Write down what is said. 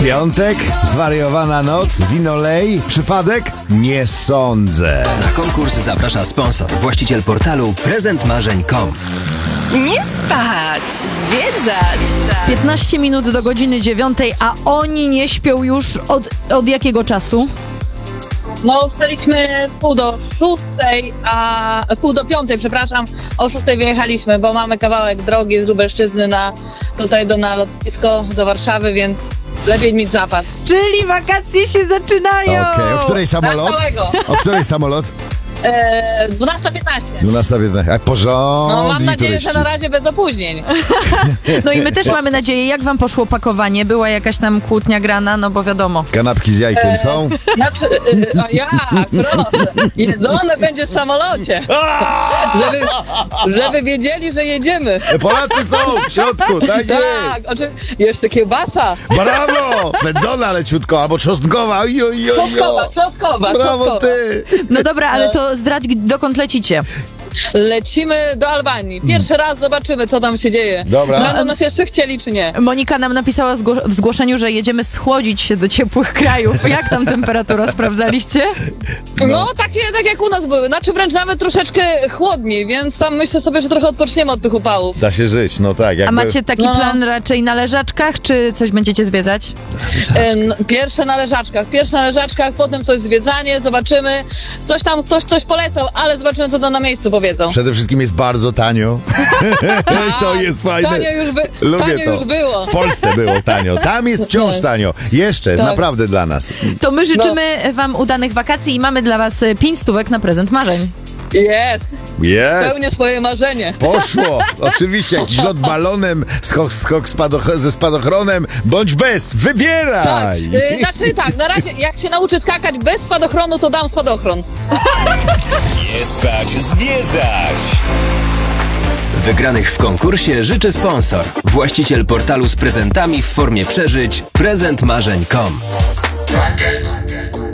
Piątek, zwariowana noc, winolej, przypadek? Nie sądzę. Na konkurs zaprasza sponsor, właściciel portalu prezentmarzeń.com. Nie spać, zwiedzać. 15 minut do godziny 9, a oni nie śpią już od jakiego czasu? No, wstaliśmy pół do 5, przepraszam. O 6 wyjechaliśmy, bo mamy kawałek drogi z Lubelszczyzny tutaj na lotnisko do Warszawy, więc lepiej mieć zapas. Czyli wakacje się zaczynają! Okej, o której samolot? O której samolot? 12:15. 12:15. A porządni No, mam nadzieję, turyści. że na razie bez opóźnień. No i my też mamy nadzieję. Jak wam poszło pakowanie? Była jakaś tam kłótnia grana? No bo wiadomo. Kanapki z jajkiem są? A jak? Proszę. Jedzone będzie w samolocie. Żeby wiedzieli, że jedziemy. Polacy są w środku, tak jest. Tak, jeszcze kiełbasa. Brawo! Wędzona leciutko, albo czosnkowa. Czosnkowa. Brawo ty! No dobra, ale to zdradź, dokąd lecicie. Lecimy do Albanii. Pierwszy raz zobaczymy, co tam się dzieje. Dobra. Będą nas jeszcze chcieli, czy nie? Monika nam napisała w zgłoszeniu, że jedziemy schłodzić się do ciepłych krajów. Jak tam temperatura? Sprawdzaliście? No, tak jak u nas były. Znaczy wręcz nawet troszeczkę chłodniej, więc tam myślę sobie, że trochę odpoczniemy od tych upałów. Da się żyć, no tak. A macie taki plan raczej na leżaczkach, czy coś będziecie zwiedzać? Pierwsze na leżaczkach, potem coś zwiedzanie, zobaczymy. Ktoś coś polecał, ale zobaczymy, co to na miejscu powiedzą. Przede wszystkim jest bardzo tanio. To jest fajne. Lubię to. Już było. W Polsce było tanio. Tam jest wciąż tanio. Jeszcze, naprawdę dla nas. To my życzymy wam udanych wakacji i mamy dla was 5 stówek na prezent marzeń. Jest. Jest. swoje marzenie. Poszło. Oczywiście, jakiś lot balonem, skok ze spadochronem, bądź bez. Wybieraj. Tak, na razie jak się nauczy skakać bez spadochronu, to dam spadochron. Nie spać, zwiedzać! Wygranych w konkursie życzy sponsor, właściciel portalu z prezentami w formie przeżyć prezentmarzeń.com.